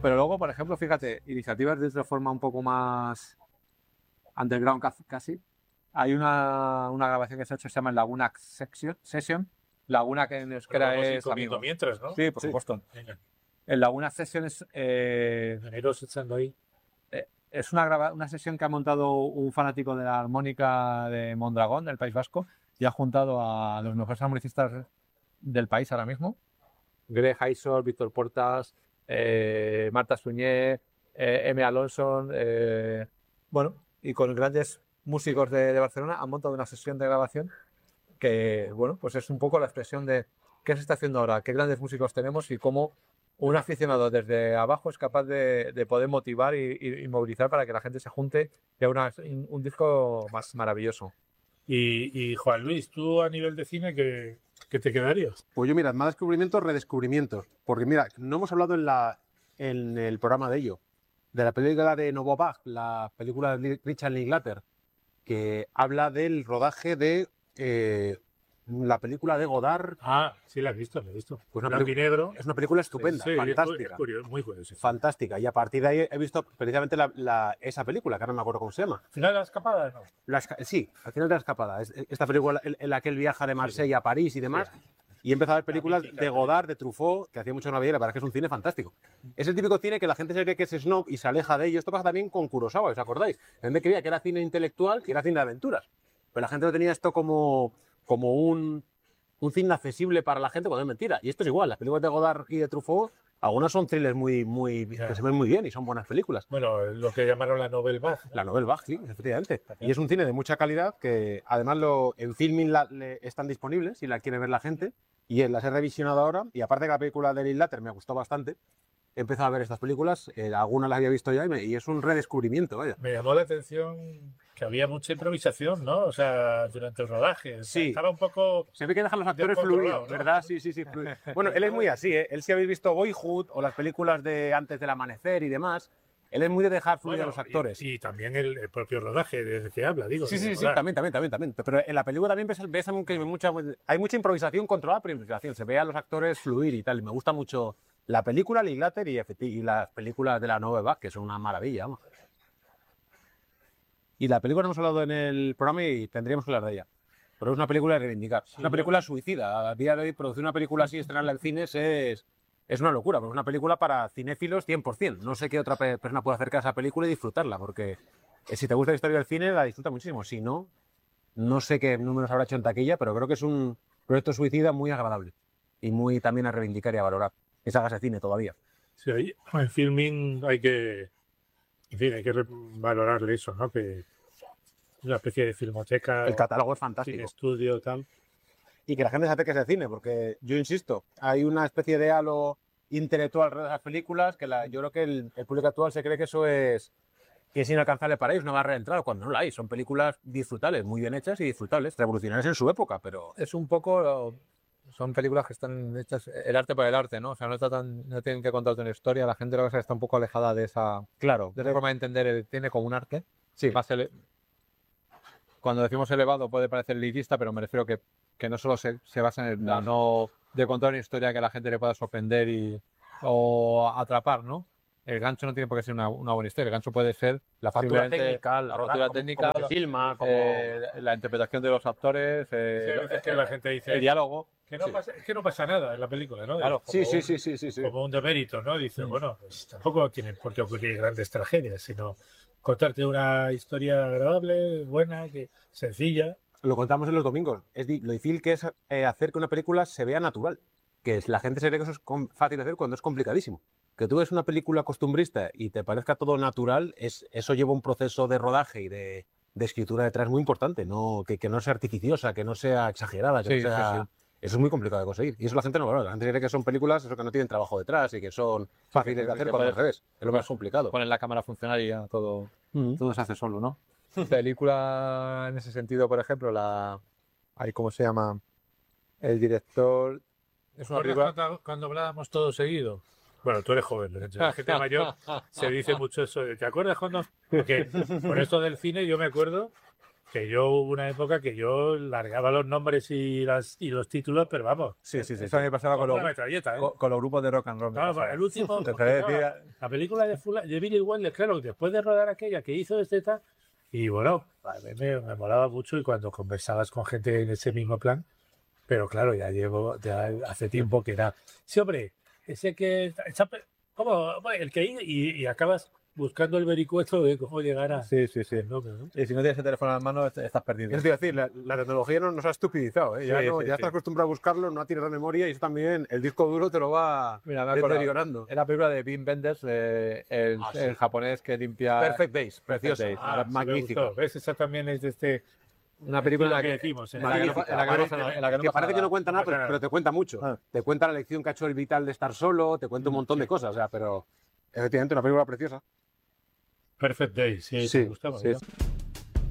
Pero luego, por ejemplo, fíjate, iniciativas de otra forma un poco más underground casi. Hay una grabación que se ha hecho que se llama Laguna Session. Laguna, que en euskera Vamos a ir es comiendo amigo. mientras, ¿no? Sí, por supuesto. Venga, El Laguna Session iros echando ahí. es una sesión que ha montado un fanático de la armónica de Mondragón, del País Vasco, y ha juntado a los mejores armonicistas del país ahora mismo. Greg Haisor, Víctor Portas, Marta Suñé, M. Alonso, bueno, y con grandes músicos de Barcelona han montado una sesión de grabación que, bueno, pues es un poco la expresión de qué se está haciendo ahora, qué grandes músicos tenemos y cómo un aficionado desde abajo es capaz de poder motivar y movilizar para que la gente se junte y haga un disco más maravilloso. Y Juan Luis, tú a nivel de cine, ¿qué te quedarías? Pues yo, mira, más descubrimientos, redescubrimientos. Porque mira, no hemos hablado en el programa de ello. De la película de Novo Bach, la película de Richard Linklater, que habla del rodaje de la película de Godard. Ah, sí, la he visto. Pues Blanco y negro. Es una película estupenda, Sí, fantástica. Es curioso, muy curioso. Fantástica. Y a partir de ahí he visto precisamente esa película, que ahora no me acuerdo cómo se llama. ¿Final de la escapada? No. Sí, al final de la escapada. Esta película en la que él viaja de Marsella a París y demás. Sí. Y he empezado a ver películas de Godard, de Truffaut, que hacía mucho que no veía, la verdad es que es un cine fantástico. Es el típico cine que la gente se cree que es snob y se aleja de ello. Esto pasa también con Kurosawa, ¿os acordáis? La gente creía que era cine intelectual y era cine de aventuras. Pero la gente lo tenía esto como un cine accesible para la gente cuando es mentira. Y esto es igual, las películas de Godard y de Truffaut, algunas son thrillers que se ven muy bien y son buenas películas. Bueno, lo que llamaron la Nouvelle Vague. La Nouvelle Vague, sí, efectivamente. Y es un cine de mucha calidad que además en Filmin están disponibles si la quiere ver la gente. Y las he revisionado ahora. Y aparte que la película de Linklater me gustó bastante, he empezado a ver estas películas. Algunas las había visto ya y es un redescubrimiento, vaya. Me llamó la atención que había mucha improvisación, ¿no? O sea, durante el rodaje. Sí. Estaba un poco... Se ve que dejan los actores fluir, ¿no? ¿verdad? Sí, fluir. Bueno, él es muy así, ¿eh? Él, si habéis visto Boyhood o las películas de Antes del Amanecer y demás, él es muy de dejar fluir a los actores. Y también el propio rodaje del que habla, digo. Sí, también. Pero en la película también ves que hay mucha improvisación controlada por improvisación. Se ve a los actores fluir y tal. Y me gusta mucho la película Linklater y las películas de la Nouvelle Vague, que son una maravilla, vamos. Y la película no hemos hablado en el programa y tendríamos que hablar de ella. Pero es una película de reivindicar. Sí, es una película suicida. A día de hoy producir una película así y estrenarla en cines es una locura, porque es una película para cinéfilos 100%. No sé qué otra persona puede acercar a esa película y disfrutarla, porque si te gusta la historia del cine, la disfruta muchísimo. Si no, no sé qué números habrá hecho en taquilla, pero creo que es un proyecto suicida muy agradable y muy también a reivindicar y a valorar. Esa haga cine todavía. Sí, ahí, en Filmin hay que valorarle eso, ¿no? Que es una especie de filmoteca. El catálogo es fantástico. Cine estudio, tal. Y que la gente se acerque a ese cine, porque yo insisto, hay una especie de halo intelectual alrededor de las películas que yo creo que el público actual se cree que eso es inalcanzable para ellos, una barrera de entrada, cuando no la hay. Son películas disfrutables, muy bien hechas y disfrutables, revolucionarias en su época, pero... Es un poco... Son películas que están hechas el arte por el arte, ¿no? O sea, no tienen que contarte una historia. La gente lo que está un poco alejada de esa forma de entender el cine como un arte. Sí. Cuando decimos elevado puede parecer elitista, pero me refiero que no solo se basa en el no de contar una historia que a la gente le pueda sorprender o atrapar, ¿no? El gancho no tiene por qué ser una buena historia. El gancho puede ser la factura técnica, como filma, la interpretación de los actores, es que la gente dice el diálogo. Que no pasa nada en la película, ¿no? Claro, sí. Como un demérito, ¿no? Dice, bueno, pues tampoco tienen por qué ocurrir grandes tragedias, sino contarte una historia agradable, buena, sencilla. Lo contamos en los domingos. Lo difícil que es hacer que una película se vea natural. Que la gente se cree que eso es fácil de hacer cuando es complicadísimo. Que tú ves una película costumbrista y te parezca todo natural, eso lleva un proceso de rodaje y de escritura detrás muy importante. Que no sea artificiosa, que no sea exagerada, que no sea... Sí. Eso es muy complicado de conseguir. Y eso la gente no valora. La gente cree que son películas que no tienen trabajo detrás y que son fáciles de hacer, cuando al revés. Es lo más complicado. Poner la cámara a funcionar y ya todo se hace solo, ¿no? Película en ese sentido, por ejemplo, ¿cómo se llama? El director... Es una película... Cuando hablábamos todo seguido. Bueno, tú eres joven, la gente mayor se dice mucho eso. ¿Te acuerdas cuando...? Porque por esto del cine yo me acuerdo que yo hubo una época que yo largaba los nombres y los títulos, pero vamos, Sí. Eso a mí me pasaba con como una los, metralleta, ¿eh? con los grupos de rock and roll. me Claro, pasaba. el último, Te porque, quería claro, decir- la película de Billy Wilder, claro, después de rodar aquella que hizo de Zeta, y bueno, a mí me molaba mucho y cuando conversabas con gente en ese mismo plan, pero claro, ya hace tiempo que era, sí, hombre, ese que, ¿cómo? Bueno, el que y acabas buscando el vericueto de cómo llegar a... Sí. al nombre, ¿no? Y si no tienes el teléfono en la mano, estás perdido. Eso te iba a decir, la tecnología nos ha estupidizado, ¿eh? Ya, Sí, no, sí, ya sí. estás acostumbrado a buscarlo, no tienes la memoria y eso también, el disco duro te lo va Mira, me he acordado. deteriorando. Es la película de Wim Wenders, el Sí. japonés que limpia. Perfect Days, preciosa, Days. Ah, sí me magnífica. gustó. ¿Ves? Esa también es de este... Una película en la que que, decimos, en la que no, magnífica. en la que no Parece- pasa nada- en la que no que pasa parece que nada. no cuenta nada, No pasa nada. pero te cuenta mucho. Ah. Te cuenta la lección que ha hecho el Vital de estar solo, te cuenta un montón de cosas, o sea, pero efectivamente una película preciosa. Perfect Day, sí, Sí, te gustaba, sí. ¿no?